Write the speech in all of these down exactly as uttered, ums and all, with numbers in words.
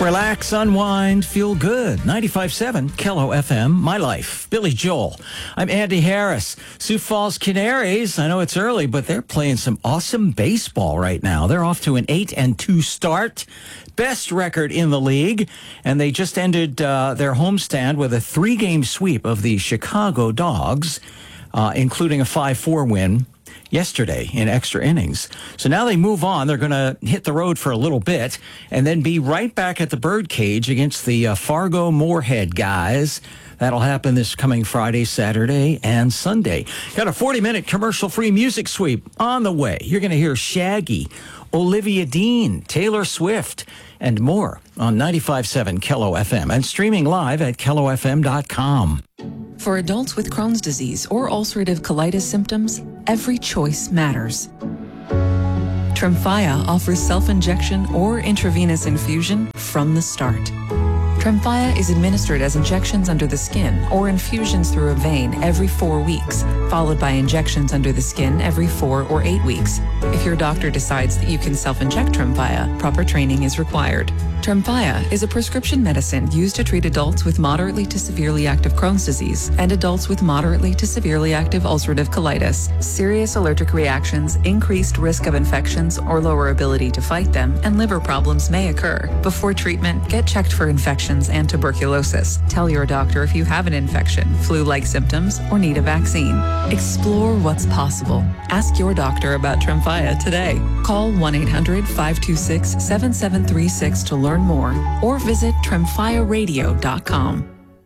Relax, unwind, feel good. ninety-five point seven Kello F M, My Life. Billy Joel. I'm Andy Harris. Sioux Falls Canaries. I know it's early, but they're playing some awesome baseball right now. They're off to an eight and two start. Best record in the league. And they just ended uh, their homestand with a three-game sweep of the Chicago Dogs, uh, including a five four win yesterday in extra innings. So now they move on. They're going to hit the road for a little bit and then be right back at the Birdcage against the uh, Fargo Moorhead guys. That'll happen this coming Friday, Saturday, and Sunday. Got a forty-minute commercial-free music sweep on the way. You're going to hear Shaggy, Olivia Dean, Taylor Swift, and more on ninety-five point seven Kello F M and streaming live at kello f m dot com. For adults with Crohn's disease or ulcerative colitis symptoms, every choice matters. Tremfya offers self-injection or intravenous infusion from the start. Tremfya is administered as injections under the skin or infusions through a vein every four weeks, followed by injections under the skin every four or eight weeks. If your doctor decides that you can self-inject Tremfya, proper training is required. Tremfya is a prescription medicine used to treat adults with moderately to severely active Crohn's disease and adults with moderately to severely active ulcerative colitis. Serious allergic reactions, increased risk of infections or lower ability to fight them, and liver problems may occur. Before treatment, get checked for infections and tuberculosis. Tell your doctor if you have an infection, flu-like symptoms, or need a vaccine. Explore what's possible. Ask your doctor about Tremfya today. Call one eight hundred five two six seven seven three six to learn more, or visit tremfya radio dot com.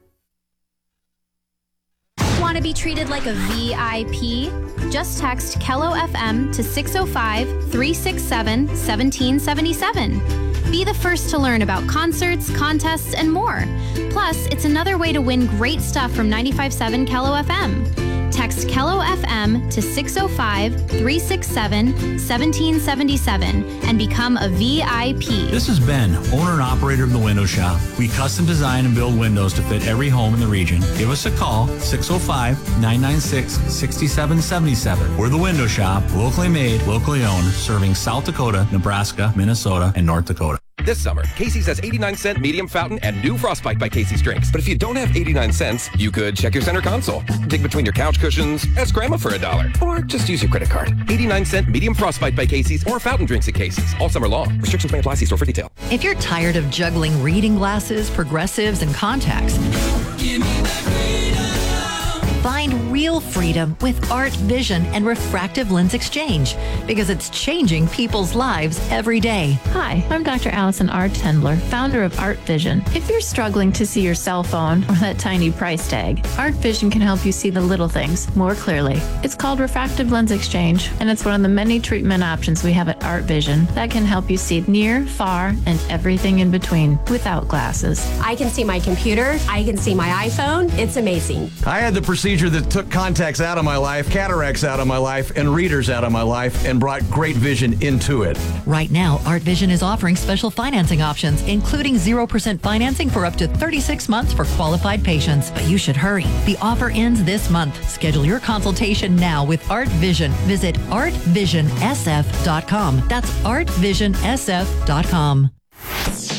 Want to be treated like a V I P? Just text Kello F M to six oh five, three six seven, one seven seven seven. Be the first to learn about concerts, contests, and more. Plus, it's another way to win great stuff from ninety-five point seven Kello F M. Text Kello F M to six oh five, three six seven, one seven seven seven and become a V I P. This is Ben, owner and operator of The Window Shop. We custom design and build windows to fit every home in the region. Give us a call, six oh five, nine nine six, six seven seven seven. We're The Window Shop, locally made, locally owned, serving South Dakota, Nebraska, Minnesota, and North Dakota. This summer, Casey's has eighty-nine cent medium fountain and new Frostbite by Casey's drinks. But if you don't have eighty-nine cents, you could check your center console, dig between your couch cushions, ask grandma for a dollar, or just use your credit card. eighty-nine cent medium Frostbite by Casey's or fountain drinks at Casey's all summer long. Restrictions may apply. See store for detail. If you're tired of juggling reading glasses, progressives, and contacts, give me that freedom. Find real freedom with Art Vision and Refractive Lens Exchange, because it's changing people's lives every day. Hi, I'm Doctor Allison R. Tendler, founder of Art Vision. If you're struggling to see your cell phone or that tiny price tag, Art Vision can help you see the little things more clearly. It's called Refractive Lens Exchange, and it's one of the many treatment options we have at Art Vision that can help you see near, far, and everything in between without glasses. I can see my computer. I can see my iPhone. It's amazing. I had the procedure that took contacts out of my life, cataracts out of my life, and readers out of my life, and brought great vision into it. Right now, Art Vision is offering special financing options, including zero percent financing for up to thirty-six months for qualified patients. But you should hurry. The offer ends this month. Schedule your consultation now with Art Vision. Visit art vision s f dot com. That's art vision s f dot com.